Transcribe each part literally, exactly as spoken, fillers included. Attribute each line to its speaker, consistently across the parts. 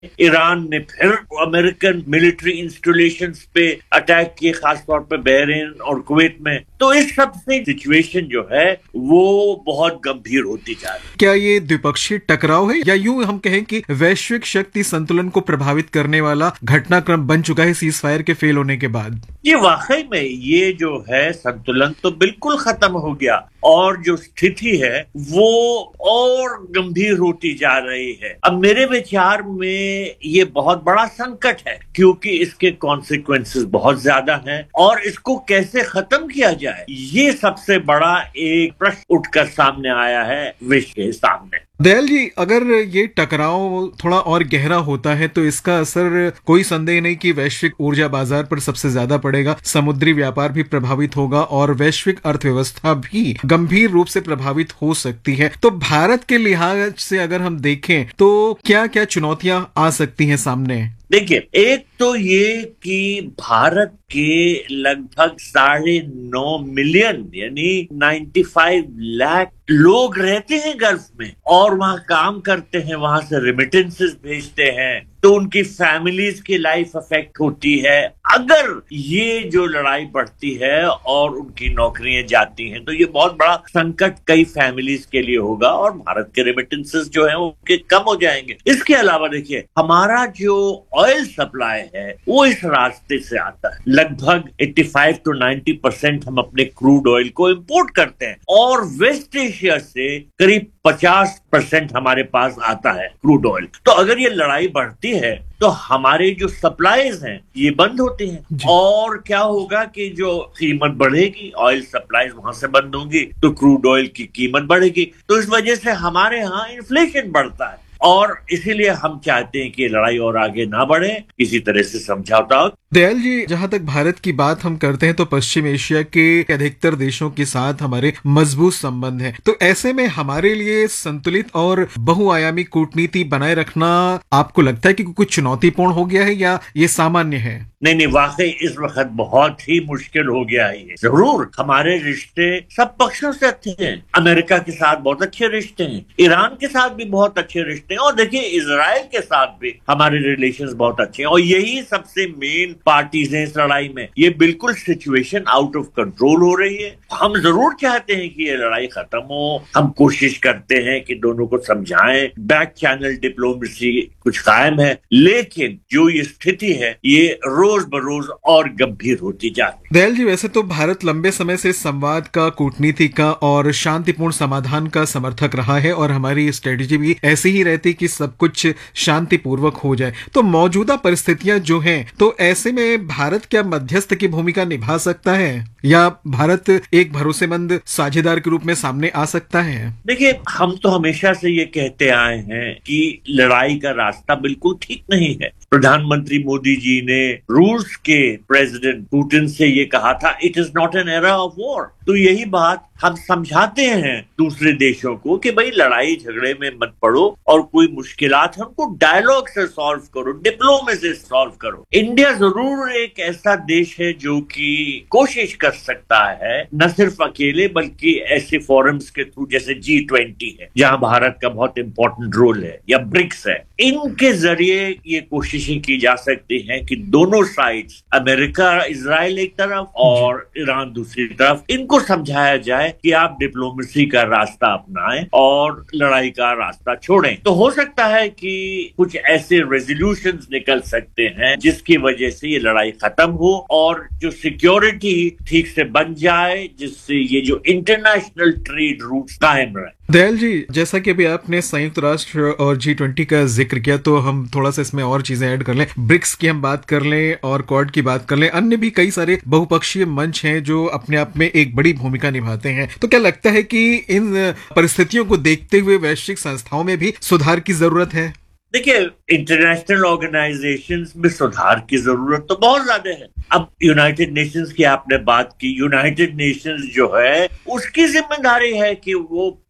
Speaker 1: Iran ने फिर American military installations पे अटैक किए, खासतौर पे बहरीन और कुवैत में। तो इस सब से सिचुएशन जो है वो बहुत गंभीर होती जा रही है।
Speaker 2: क्या ये द्विपक्षीय टकराव है या यूं हम कहें कि वैश्विक शक्ति संतुलन को प्रभावित करने वाला घटनाक्रम बन चुका है सीज फायर के फेल होने के बाद?
Speaker 1: ये वाकई में ये जो है संतुलन तो बिल्कुल खत्म हो गया और जो स्थिति है वो और गंभीर होती जा रही है। अब मेरे विचार में ये बहुत बड़ा संकट है क्योंकि इसके कॉन्सिक्वेंसेस बहुत ज्यादा हैं और इसको कैसे खत्म किया जाए ये सबसे बड़ा एक प्रश्न उठकर सामने आया है विश्व के सामने।
Speaker 2: दयाल जी, अगर ये टकराव थोड़ा और गहरा होता है तो इसका असर कोई संदेह नहीं कि वैश्विक ऊर्जा बाजार पर सबसे ज्यादा पड़ेगा, समुद्री व्यापार भी प्रभावित होगा और वैश्विक अर्थव्यवस्था भी गंभीर रूप से प्रभावित हो सकती है। तो भारत के लिहाज से अगर हम देखें तो क्या क्या चुनौतियां आ सकती हैं सामने?
Speaker 1: देखिए, एक तो ये कि भारत के लगभग साढ़े नौ मिलियन यानी पचानवे लाख लोग रहते हैं गल्फ में और वहां काम करते हैं, वहां से रेमिटेंसेस भेजते हैं, तो उनकी फैमिलीज की लाइफ अफेक्ट होती है। अगर ये जो लड़ाई बढ़ती है और उनकी नौकरियां जाती हैं तो ये बहुत बड़ा संकट कई फैमिलीज के लिए होगा और भारत के रेमिटेंसेस जो है उनके कम हो जाएंगे। इसके अलावा देखिए, हमारा जो ऑयल सप्लाई है वो इस रास्ते से आता है। लगभग पचासी टू नब्बे परसेंट हम अपने क्रूड ऑयल को इंपोर्ट करते हैं और वेस्ट एशिया से करीब पचास परसेंट हमारे पास आता है क्रूड ऑयल। तो अगर ये लड़ाई बढ़ती है तो हमारे जो सप्लाईज हैं ये बंद होती हैं और क्या होगा कि जो कीमत बढ़ेगी, ऑयल सप्लाईज वहां से बंद होंगी तो क्रूड ऑयल की कीमत बढ़ेगी। तो इस वजह से हमारे यहाँ इन्फ्लेशन बढ़ता है और इसीलिए हम चाहते हैं कि लड़ाई और आगे ना बढ़े, किसी तरह से समझौता हो।
Speaker 2: दयाल जी, जहां तक भारत की बात हम करते हैं तो पश्चिम एशिया के अधिकतर देशों के साथ हमारे मजबूत संबंध हैं। तो ऐसे में हमारे लिए संतुलित और बहुआयामी कूटनीति बनाए रखना आपको लगता है कि कुछ चुनौतीपूर्ण हो गया है या ये सामान्य है?
Speaker 1: नहीं नहीं, वाकई इस वक्त बहुत ही मुश्किल हो गया है ये। जरूर हमारे रिश्ते सब पक्षों से अच्छे हैं, अमेरिका के साथ बहुत अच्छे रिश्ते हैं, ईरान के साथ भी बहुत अच्छे रिश्ते हैं और देखिए इजराइल के साथ भी हमारे रिलेशंस बहुत अच्छे हैं और यही सबसे मेन पार्टीज हैं इस लड़ाई में। ये बिल्कुल सिचुएशन आउट ऑफ कंट्रोल हो रही है। हम जरूर चाहते हैं कि ये लड़ाई खत्म हो, हम कोशिश करते हैं कि दोनों को समझाएं, बैक चैनल डिप्लोमेसी कुछ कायम है, लेकिन जो ये स्थिति है ये रोज बरोज और गंभीर होती जा रही है।
Speaker 2: दयाल जी, वैसे तो भारत लंबे समय से संवाद का, कूटनीति का और शांतिपूर्ण समाधान का समर्थक रहा है और हमारी स्ट्रेटेजी भी ऐसी ही रहती कि सब कुछ शांतिपूर्वक हो जाए। तो मौजूदा परिस्थितियां जो हैं, तो ऐसे में भारत क्या मध्यस्थ की भूमिका निभा सकता है या भारत एक भरोसेमंद साझेदार के रूप में सामने आ सकता है?
Speaker 1: देखिए, हम तो हमेशा से ये कहते आए हैं कि लड़ाई का रास्ता बिल्कुल ठीक नहीं है। प्रधानमंत्री मोदी जी ने रूस के प्रेसिडेंट पुतिन से ये कहा था, it is not an era of war. तो यही बात हम समझाते हैं दूसरे देशों को कि भाई लड़ाई झगड़े में मत पड़ो और कोई मुश्किलात है उनको डायलॉग से सॉल्व करो, डिप्लोमेसी से सॉल्व करो। इंडिया जरूर एक ऐसा देश है जो कि कोशिश कर सकता है, न सिर्फ अकेले बल्कि ऐसे फोरम्स के थ्रू जैसे जी ट्वेंटी है जहां भारत का बहुत इंपॉर्टेंट रोल है, या ब्रिक्स है, इनके जरिए ये कोशिशें की जा सकती हैं कि दोनों साइड्स, अमेरिका इजराइल एक तरफ और ईरान दूसरी तरफ, इनको समझाया जाए कि आप डिप्लोमेसी का रास्ता अपनाएं और लड़ाई का रास्ता छोड़ें। तो हो सकता है कि कुछ ऐसे रेजोल्यूशंस निकल सकते हैं जिसकी वजह से ये लड़ाई खत्म हो और जो सिक्योरिटी ठीक से बन जाए, जिससे ये जो इंटरनेशनल ट्रेड रूट्स कायम रहे।
Speaker 2: दयाल जी, जैसा कि अभी आपने संयुक्त राष्ट्र और जी ट्वेंटी का जिक्र किया तो हम थोड़ा सा इसमें और चीजें ऐड कर लें। ब्रिक्स की हम बात कर लें और क्वाड की बात कर लें, अन्य भी कई सारे बहुपक्षीय मंच हैं जो अपने आप में एक बड़ी भूमिका निभाते हैं। तो क्या लगता है कि इन परिस्थितियों को देखते हुए वैश्विक संस्थाओं में भी सुधार की जरूरत है?
Speaker 1: देखिए, इंटरनेशनल ऑर्गेनाइजेशंस में सुधार की जरूरत तो बहुत ज्यादा है। अब यूनाइटेड नेशंस की आपने बात की, यूनाइटेड नेशंस जो है उसकी जिम्मेदारी है कि वो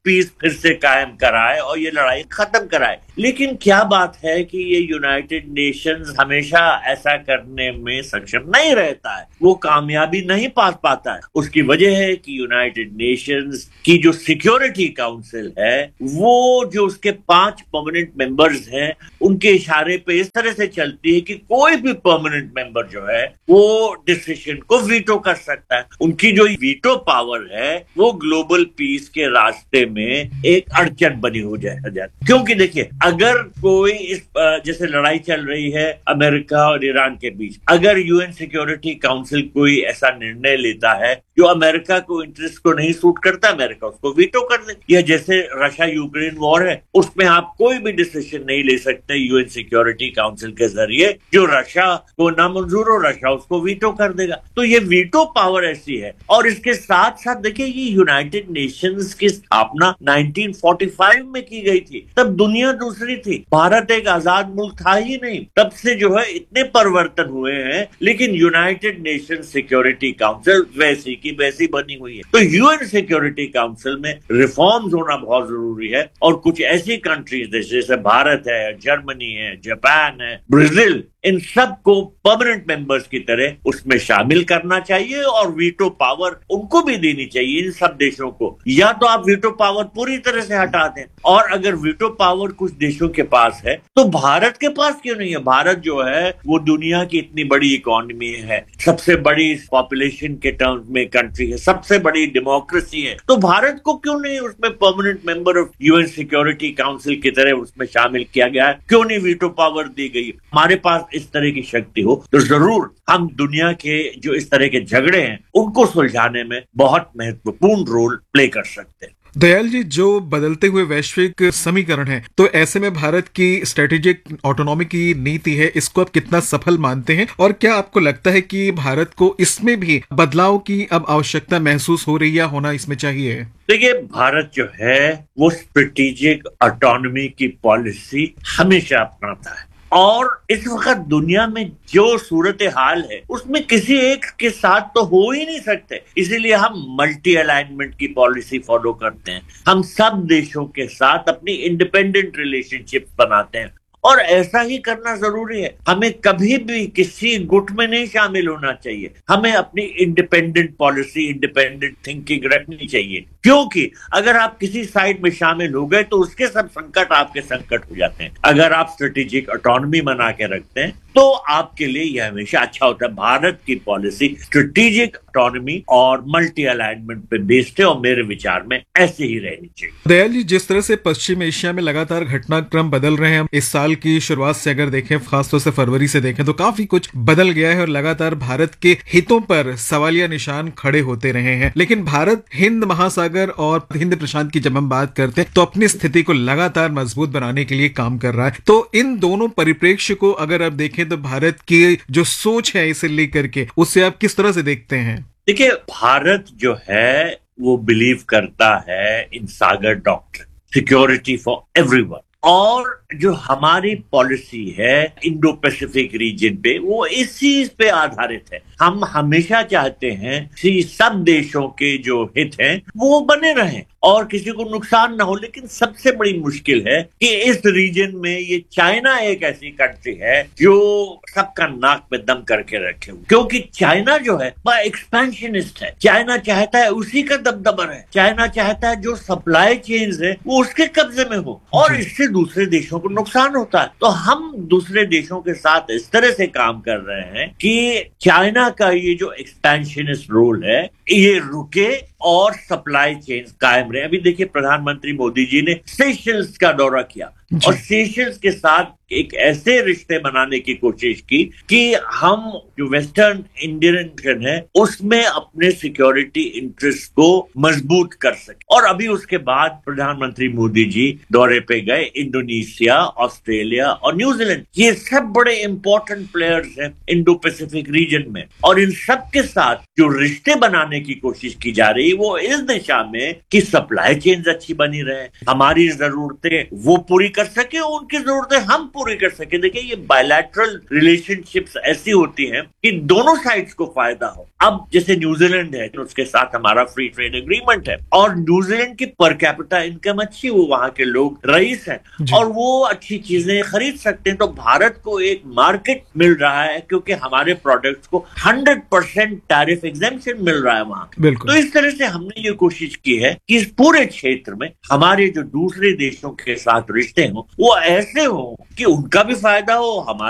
Speaker 1: पीस फिर से कायम कराए और ये लड़ाई खत्म कराए। लेकिन क्या बात है कि ये यूनाइटेड नेशंस हमेशा ऐसा करने में सक्षम नहीं रहता है, वो कामयाबी नहीं पा पाता है। उसकी वजह है कि यूनाइटेड नेशंस की जो सिक्योरिटी काउंसिल है, वो जो उसके पांच परमानेंट मेंबर्स हैं, उनके इशारे पे इस तरह से चलती है कि कोई भी परमानेंट मेंबर जो है वो डिसीजन को वीटो कर सकता है। उनकी जो वीटो पावर है वो ग्लोबल पीस के रास्ते में एक अड़चन बनी हो जाए। क्योंकि देखिए, अगर कोई इस जैसे लड़ाई चल रही है अमेरिका और ईरान के बीच, अगर यूएन सिक्योरिटी काउंसिल कोई ऐसा निर्णय लेता है जो अमेरिका को इंटरेस्ट को नहीं सूट करता, अमेरिका उसको वीटो कर दे। या जैसे रशिया यूक्रेन वॉर है, उसमें आप कोई भी डिसीजन नहीं ले सकते यूएन सिक्योरिटी काउंसिल के जरिए जो रशिया को नामंजूर हो, रशिया उसको वीटो कर देगा। तो ये वीटो पावर ऐसी है। और इसके साथ साथ देखिए, ये यूनाइटेड नेशंस की स्थापना नाइनटीन फोर्टी फाइव में की गई थी। तब दुनिया दूसरी थी, भारत एक आजाद मुल्क था ही नहीं। तब से जो है इतने परिवर्तन हुए हैं, लेकिन यूनाइटेड नेशन सिक्योरिटी काउंसिल वैसी की वैसी बनी हुई है। तो यूएन सिक्योरिटी काउंसिल में रिफॉर्म्स होना बहुत जरूरी है। और कुछ ऐसी कंट्रीज जैसे भारत है, जर्मनी है, जापान है, ब्राजील, इन सब को परमानेंट मेंबर्स की तरह उसमें शामिल करना चाहिए और वीटो पावर उनको भी देनी चाहिए, इन सब देशों को। या तो आप वीटो पावर पूरी तरह से हटा दें, और अगर वीटो पावर कुछ देशों के पास है तो भारत के पास क्यों नहीं है? भारत जो है वो दुनिया की इतनी बड़ी इकोनॉमी है, सबसे बड़ी पॉपुलेशन के टर्म्स में कंट्री है, सबसे बड़ी डेमोक्रेसी है। तो भारत को क्यों नहीं उसमें permanent member of UN security council की तरह उसमें शामिल किया गया है? क्यों नहीं वीटो पावर दी गई? हमारे पास इस तरह की शक्ति हो तो जरूर हम दुनिया के जो इस तरह के झगड़े हैं उनको सुलझाने में बहुत महत्वपूर्ण रोल प्ले कर सकते हैं।
Speaker 2: दयाल जी, जो बदलते हुए वैश्विक समीकरण है, तो ऐसे में भारत की स्ट्रेटेजिक ऑटोनॉमी की नीति है, इसको आप कितना सफल मानते हैं? और क्या आपको लगता है कि भारत को इसमें भी बदलाव की अब आवश्यकता महसूस हो रही है, होना इसमें चाहिए?
Speaker 1: देखिए, भारत जो है वो स्ट्रेटेजिक ऑटोनॉमी की पॉलिसी हमेशा अपनाता है। और इस वक्त दुनिया में जो सूरत हाल है उसमें किसी एक के साथ तो हो ही नहीं सकते, इसीलिए हम मल्टी अलाइनमेंट की पॉलिसी फॉलो करते हैं। हम सब देशों के साथ अपनी इंडिपेंडेंट रिलेशनशिप बनाते हैं, और ऐसा ही करना जरूरी है। हमें कभी भी किसी गुट में नहीं शामिल होना चाहिए। हमें अपनी इंडिपेंडेंट पॉलिसी, इंडिपेंडेंट थिंकिंग रखनी चाहिए, क्योंकि अगर आप किसी साइड में शामिल हो गए तो उसके सब संकट आपके संकट हो जाते हैं। अगर आप स्ट्रेटेजिक ऑटोनॉमी बना के रखते हैं तो आपके लिए यह हमेशा अच्छा होता है। भारत की पॉलिसी स्ट्रेटेजिक ऑटोनॉमी और मल्टी अलाइनमेंट पे बेस्ड है, और मेरे विचार में ऐसे ही रहनी चाहिए।
Speaker 2: दयाल जी, जिस तरह से पश्चिम एशिया में लगातार घटनाक्रम बदल रहे हैं, इस साल की शुरुआत से अगर देखें, खासतौर से फरवरी से देखें, तो काफी कुछ बदल गया है और लगातार भारत के हितों पर सवालिया निशान खड़े होते रहे हैं। लेकिन भारत हिंद महासागर और हिंद प्रशांत की जब हम बात करते हैं तो अपनी स्थिति को लगातार मजबूत बनाने के लिए काम कर रहा है। तो इन दोनों परिप्रेक्ष्य को अगर आप देखें तो भारत की जो सोच है इसे लेकर के, उससे आप किस तरह से देखते हैं?
Speaker 1: देखिए, भारत जो है वो बिलीव करता है इन सागर डॉक्ट्रिन, सिक्योरिटी फॉर एवरीवन। और जो हमारी पॉलिसी है इंडो पैसिफिक रीजन पे, वो इसी पे आधारित है। हम हमेशा चाहते हैं कि सब देशों के जो हित हैं वो बने रहें और किसी को नुकसान ना हो। लेकिन सबसे बड़ी मुश्किल है कि इस रीजन में ये चाइना एक ऐसी कंट्री है जो सबका नाक पे दम करके रखे हुए, क्योंकि चाइना जो है वह एक्सपेंशनिस्ट है। चाइना चाहता है उसी का दबदबा है, चाइना चाहता है जो सप्लाई चेन्स है वो उसके कब्जे में हो, और इससे दूसरे देशों को नुकसान होता है। तो हम दूसरे देशों के साथ इस तरह से काम कर रहे हैं कि चाइना का ये जो एक्सपेंशनिस्ट रोल है ये रुके और सप्लाई चेन कायम रहे। अभी देखिए, प्रधानमंत्री मोदी जी ने सेशल्स का दौरा किया और सेशल्स के साथ एक ऐसे रिश्ते बनाने की कोशिश की कि हम जो वेस्टर्न इंडियन है उसमें अपने सिक्योरिटी इंटरेस्ट को मजबूत कर सके। और अभी उसके बाद प्रधानमंत्री मोदी जी दौरे पे गए इंडोनेशिया, ऑस्ट्रेलिया और न्यूजीलैंड। ये सब बड़े इंपॉर्टेंट प्लेयर्स हैं इंडो पैसिफिक रीजन में, और इन सब के साथ जो रिश्ते बनाने की कोशिश की जा रही है वो इस दिशा में कि सप्लाई चेन्स अच्छी बनी रहे, हमारी जरूरतें वो पूरी कर सके, उनकी जरूरतें हम पूरी कर सके। देखिए, ये बायलैटरल रिलेशनशिप्स ऐसी होती हैं कि दोनों साइड्स को फायदा हो। अब जैसे न्यूजीलैंड है, उसके साथ हमारा फ्री ट्रेड एग्रीमेंट है, और न्यूजीलैंड की पर कैपिटा इनकम अच्छी, वो वहां के लोग रईस हैं और वो अच्छी चीजें खरीद सकते हैं। तो भारत को एक मार्केट मिल रहा है क्योंकि हमारे प्रोडक्ट्स को हंड्रेड परसेंट टैरिफ एग्जेम्पशन मिल रहा है वहां। तो इस तरह से हमने ये कोशिश की है कि इस पूरे क्षेत्र में हमारे जो दूसरे देशों के साथ रिश्ते हों वो ऐसे हों कि उनका भी फायदा हो, हमारा